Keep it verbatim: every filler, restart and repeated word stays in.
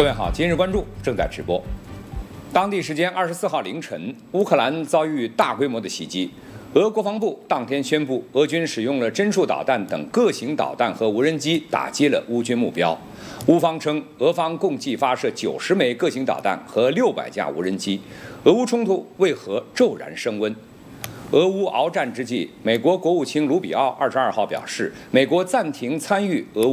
各位好，今日关注正在直播。当地时间二十四号凌晨，乌克兰遭遇大规模的袭击。俄国防部当天宣布，俄军使用了针术导弹等各型导弹和无人机打击了乌军目标。乌方称，俄方共计发射九十枚各型导弹和六百架无人机。俄乌冲突为何骤然升温？俄乌鏖战之际，美国国务卿卢比奥二十二号表示，美国暂停参与俄乌